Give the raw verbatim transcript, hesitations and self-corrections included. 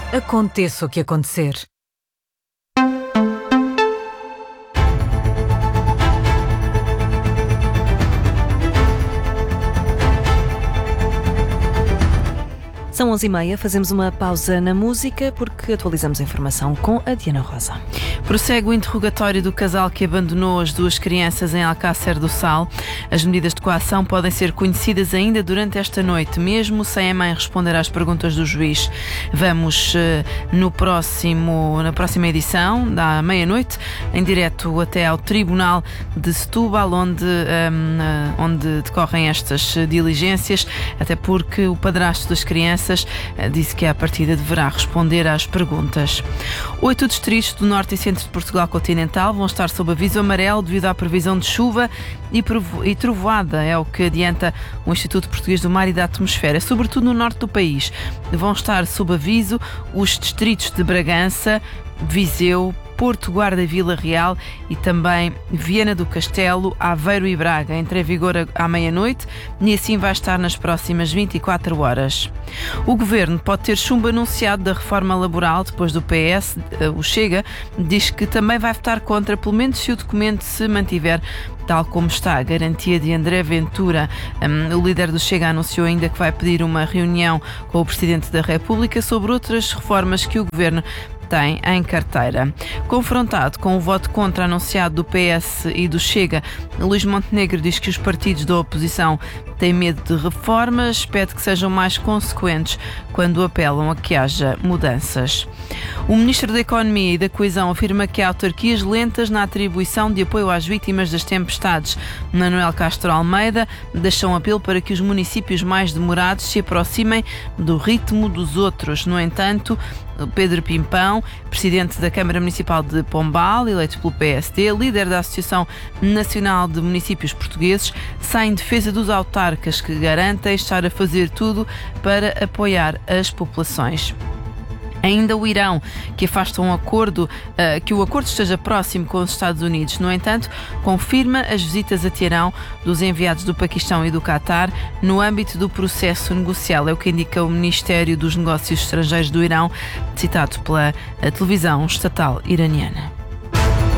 Aconteça o que acontecer. São onze e meia, fazemos uma pausa na música porque atualizamos a informação com a Diana Rosa. Prossegue o interrogatório do casal que abandonou as duas crianças em Alcácer do Sal. As medidas de coação podem ser conhecidas ainda durante esta noite, mesmo sem a mãe responder às perguntas do juiz. Vamos no próximo, na próxima edição, da meia-noite, em direto até ao Tribunal de Setúbal, onde, um, onde decorrem estas diligências, até porque o padrasto das crianças disse que à partida deverá responder às perguntas. Oito distritos do norte e centro de Portugal continental vão estar sob aviso amarelo devido à previsão de chuva e trovoada, é o que adianta o Instituto Português do Mar e da Atmosfera. Sobretudo no norte do país vão estar sob aviso os distritos de Bragança, Viseu, Porto, Guarda e Vila Real e também Viana do Castelo, Aveiro e Braga. Entra em vigor à meia-noite e assim vai estar nas próximas vinte e quatro horas. O Governo pode ter chumbo anunciado da reforma laboral depois do P S. O Chega diz que também vai votar contra, pelo menos se o documento se mantiver tal como está. A garantia de André Ventura. Um, o líder do Chega anunciou ainda que vai pedir uma reunião com o Presidente da República sobre outras reformas que o Governo tem em carteira. Confrontado com o voto contra anunciado do P S e do Chega, Luís Montenegro diz que os partidos da oposição têm medo de reformas, pede que sejam mais consequentes quando apelam a que haja mudanças. O Ministro da Economia e da Coesão afirma que há autarquias lentas na atribuição de apoio às vítimas das tempestades. Manuel Castro Almeida deixou um apelo para que os municípios mais demorados se aproximem do ritmo dos outros. No entanto, Pedro Pimpão, presidente da Câmara Municipal de Pombal, eleito pelo P S D, líder da Associação Nacional de Municípios Portugueses, sai em defesa dos autarcas que garantem estar a fazer tudo para apoiar as populações. Ainda o Irão, que afasta um acordo, uh, que o acordo esteja próximo com os Estados Unidos. No entanto, confirma as visitas a Teherão dos enviados do Paquistão e do Qatar no âmbito do processo negocial. É o que indica o Ministério dos Negócios Estrangeiros do Irão, citado pela televisão estatal iraniana.